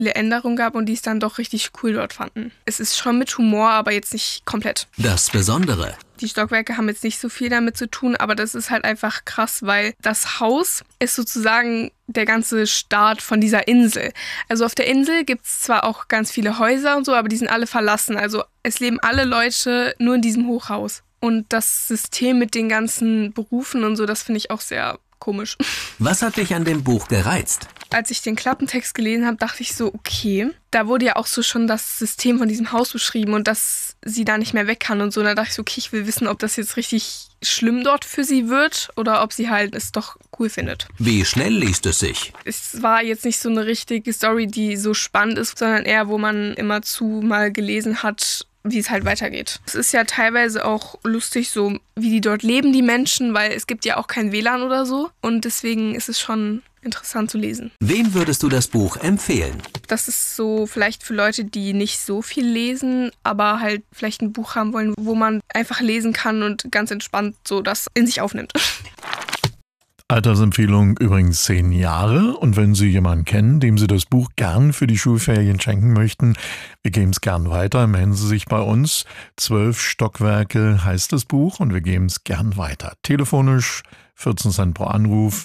viele Änderungen gab und die es dann doch richtig cool dort fanden. Es ist schon mit Humor, aber jetzt nicht komplett. Das Besondere. Die Stockwerke haben jetzt nicht so viel damit zu tun, aber das ist halt einfach krass, weil das Haus ist sozusagen der ganze Start von dieser Insel. Also auf der Insel gibt es zwar auch ganz viele Häuser und so, aber die sind alle verlassen. Also es leben alle Leute nur in diesem Hochhaus. Und das System mit den ganzen Berufen und so, das finde ich auch sehr komisch. Was hat dich an dem Buch gereizt? Als ich den Klappentext gelesen habe, dachte ich so, okay, da wurde ja auch so schon das System von diesem Haus beschrieben und dass sie da nicht mehr weg kann und so. Und da dachte ich so, okay, ich will wissen, ob das jetzt richtig schlimm dort für sie wird oder ob sie halt es doch cool findet. Wie schnell liest es sich? Es war jetzt nicht so eine richtige Story, die so spannend ist, sondern eher, wo man immerzu mal gelesen hat, wie es halt weitergeht. Es ist ja teilweise auch lustig, so wie die dort leben, die Menschen, weil es gibt ja auch kein WLAN oder so. Und deswegen ist es schon interessant zu lesen. Wem würdest du das Buch empfehlen? Das ist so vielleicht für Leute, die nicht so viel lesen, aber halt vielleicht ein Buch haben wollen, wo man einfach lesen kann und ganz entspannt so das in sich aufnimmt. Altersempfehlung übrigens 10 Jahre. Und wenn Sie jemanden kennen, dem Sie das Buch gern für die Schulferien schenken möchten, wir geben es gern weiter, melden Sie sich bei uns. 12 Stockwerke heißt das Buch und wir geben es gern weiter. Telefonisch 14 Cent pro Anruf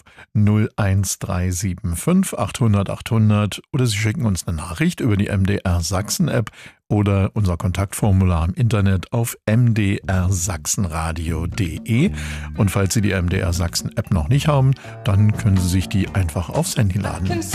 01375 800 800 oder Sie schicken uns eine Nachricht über die MDR Sachsen App oder unser Kontaktformular im Internet auf mdrsachsenradio.de. Und falls Sie die MDR Sachsen App noch nicht haben, dann können Sie sich die einfach aufs Handy laden.